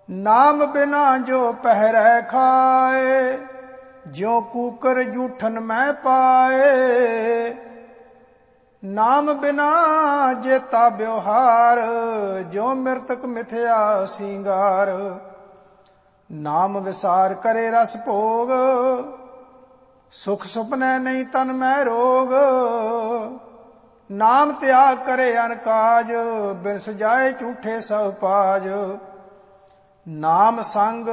ਨਾਮ ਬਿਨਾ ਜੋ ਪਹਿਰੈ ਖਾਏ, ਜਿਉ ਕੂਕਰ ਜੂਠਨ ਮੈਂ ਪਾਏ। ਨਾਮ ਬਿਨਾ ਜੇਤਾ ਬਿਵਹਾਰ, ਜਿਉ ਮਿਰਤਕ ਮਿਥਿਆ ਸਿੰਗਾਰ। ਨਾਮ ਵਿਸਾਰ ਕਰੇ ਰਸ ਭੋਗ, ਸੁਖ ਸੁਪਨੈ ਨਹੀਂ ਤਨ ਮੈਂ ਰੋਗ। ਨਾਮ ਤਿਆਗ ਕਰੇ ਅਨ ਕਾਜ, ਬਿਨ ਸਜਾਏ ਝੂਠੇ ਸਭ ਪਾਜ। ਨਾਮ ਸੰਗ